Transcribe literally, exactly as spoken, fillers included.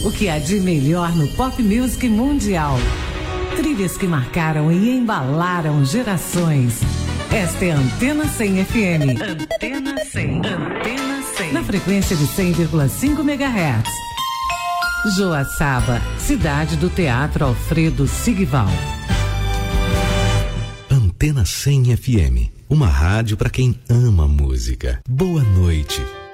O que há de melhor no pop music mundial. Trilhas que marcaram e embalaram gerações. Esta é a Antena cem F M. Antena cem. Antena cem. Na frequência de cem vírgula cinco megahertz. Joaçaba, cidade do Teatro Alfredo Sigval. Antena cem F M. Uma rádio para quem ama música. Boa noite.